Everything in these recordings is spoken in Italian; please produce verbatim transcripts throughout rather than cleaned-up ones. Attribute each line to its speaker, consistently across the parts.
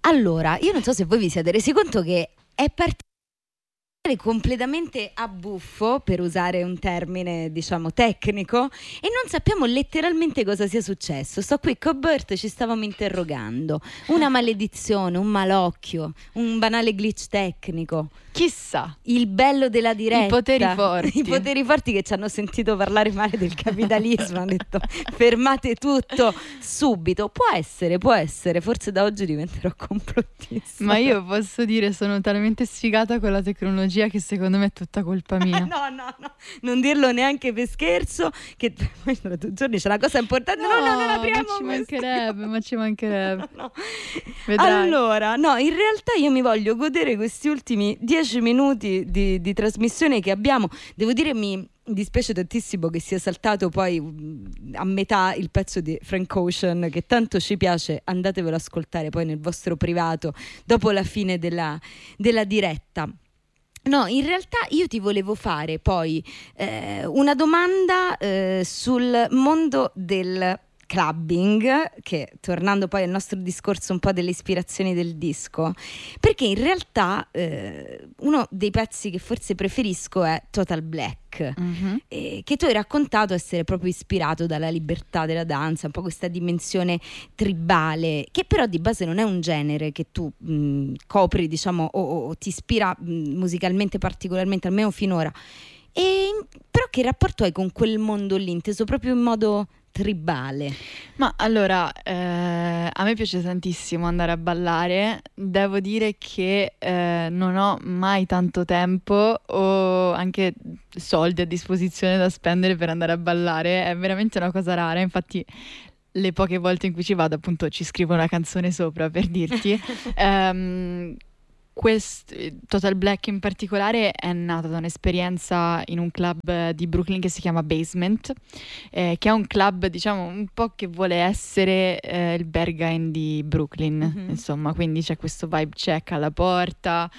Speaker 1: Allora, io non so se voi vi siete resi conto che è partito completamente a buffo, per usare un termine diciamo tecnico, e non sappiamo letteralmente cosa sia successo. Sto qui con Bert, ci stavamo interrogando. Una maledizione, un malocchio, un banale glitch tecnico.
Speaker 2: Chissà.
Speaker 1: Il bello della diretta.
Speaker 2: I poteri forti.
Speaker 1: I poteri forti che ci hanno sentito parlare male del capitalismo. Hanno detto fermate tutto subito. Può essere, può essere. Forse da oggi diventerò complottista.
Speaker 2: Ma io posso dire, sono talmente sfigata con la tecnologia che secondo me è tutta colpa mia.
Speaker 1: No, no, no, non dirlo neanche per scherzo, che poi tra due giorni c'è una cosa importante. No, no, no, non apriamo.
Speaker 2: Ma ci mancherebbe, ma ci mancherebbe.
Speaker 1: No, no.
Speaker 2: Vedrai.
Speaker 1: Allora, no, in realtà io mi voglio godere questi ultimi dieci minuti di, di trasmissione che abbiamo. Devo dire, mi dispiace tantissimo che sia saltato poi a metà il pezzo di Frank Ocean, che tanto ci piace. Andatevelo ad ascoltare poi nel vostro privato dopo la fine della, della diretta. No, in realtà io ti volevo fare poi eh, una domanda eh, sul mondo del clubbing, che tornando poi al nostro discorso un po' delle ispirazioni del disco, perché in realtà eh, uno dei pezzi che forse preferisco è Total Black, mm-hmm. eh, che tu hai raccontato essere proprio ispirato dalla libertà della danza, un po' questa dimensione tribale, che però di base non è un genere che tu mh, copri, diciamo, o, o, o ti ispira mh, musicalmente particolarmente, almeno finora. E però che rapporto hai con quel mondo lì, inteso proprio in modo tribale?
Speaker 2: Ma allora, eh, a me piace tantissimo andare a ballare. Devo dire che eh, non ho mai tanto tempo o anche soldi a disposizione da spendere per andare a ballare. È veramente una cosa rara. Infatti le poche volte in cui ci vado, appunto, ci scrivo una canzone sopra per dirti. um, Quest, Total Black in particolare è nata da un'esperienza in un club di Brooklyn che si chiama Basement, eh, che è un club, diciamo, un po' che vuole essere eh, il Berghain di Brooklyn, mm-hmm. insomma, quindi c'è questo vibe check alla porta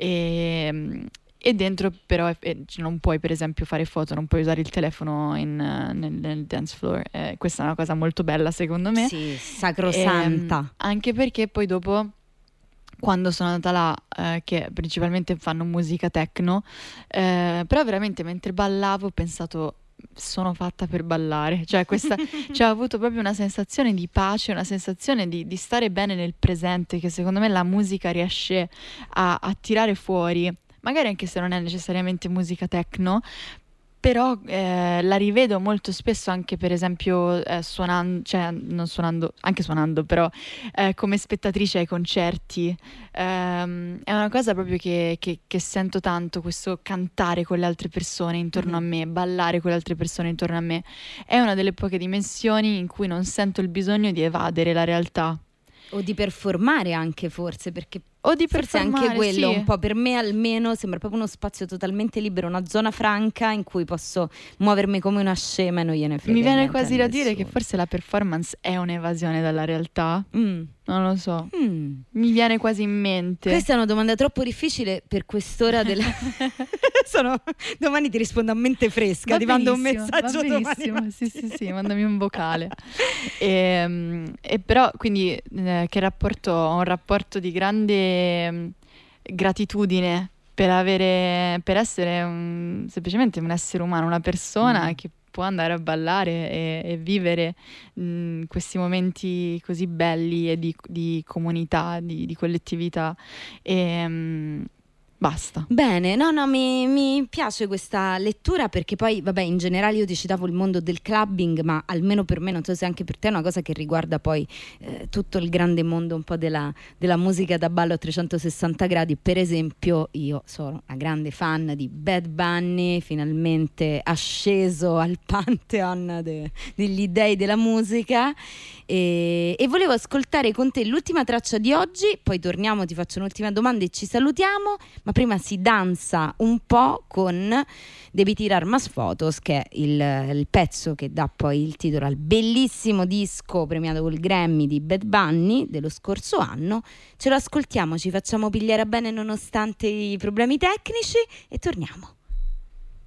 Speaker 2: e, e dentro però eh, non puoi per esempio fare foto, non puoi usare il telefono in, uh, nel, nel dance floor, eh, questa è una cosa molto bella secondo me.
Speaker 1: Sì, sacrosanta.
Speaker 2: E, anche perché poi dopo, quando sono andata là, eh, che principalmente fanno musica techno, eh, però veramente mentre ballavo ho pensato sono fatta per ballare, cioè questa, cioè, ho avuto proprio una sensazione di pace, una sensazione di, di stare bene nel presente, che secondo me la musica riesce a, a tirare fuori, magari anche se non è necessariamente musica techno. Però eh, la rivedo molto spesso anche per esempio eh, suonando, cioè non suonando, anche suonando, però eh, come spettatrice ai concerti. Ehm, è una cosa proprio che, che, che sento tanto, questo cantare con le altre persone intorno mm-hmm. a me, ballare con le altre persone intorno a me. È una delle poche dimensioni in cui non sento il bisogno di evadere la realtà.
Speaker 1: O di performare anche, forse, perché
Speaker 2: o di
Speaker 1: forse anche quello,
Speaker 2: sì.
Speaker 1: un po' per me almeno sembra proprio uno spazio totalmente libero, una zona franca in cui posso muovermi come una scema e non gliene frega.
Speaker 2: Mi viene
Speaker 1: niente
Speaker 2: quasi
Speaker 1: a
Speaker 2: da
Speaker 1: nessuno.
Speaker 2: dire che forse la performance è un'evasione dalla realtà.
Speaker 1: Mm.
Speaker 2: Non lo so,
Speaker 1: mm.
Speaker 2: mi viene quasi in mente.
Speaker 1: Questa è una domanda troppo difficile per quest'ora della... Sono... Domani ti rispondo a mente fresca,
Speaker 2: va
Speaker 1: ti mando un
Speaker 2: benissimo,
Speaker 1: messaggio
Speaker 2: va benissimo.
Speaker 1: domani.
Speaker 2: Sì, sì, sì, mandami un vocale. e, e però, quindi, eh, che rapporto? Ho un rapporto di grande mh, gratitudine per avere, per essere un, semplicemente un essere umano, una persona mm. che può andare a ballare e, e vivere mh, questi momenti così belli e di, di comunità, di, di collettività e mh, basta.
Speaker 1: Bene, no no mi, mi piace questa lettura, perché poi vabbè, in generale io ti citavo il mondo del clubbing, ma almeno per me, non so se anche per te, è una cosa che riguarda poi eh, tutto il grande mondo un po' della, della musica da ballo a trecentosessanta gradi. Per esempio io sono una grande fan di Bad Bunny, finalmente asceso al pantheon de, degli dei della musica, e, e volevo ascoltare con te l'ultima traccia di oggi, poi torniamo, ti faccio un'ultima domanda e ci salutiamo. Ma prima si danza un po' con Devi tirar más fotos, che è il, il pezzo che dà poi il titolo al bellissimo disco premiato col Grammy di Bad Bunny dello scorso anno. Ce lo ascoltiamo, ci facciamo pigliare bene nonostante i problemi tecnici e torniamo.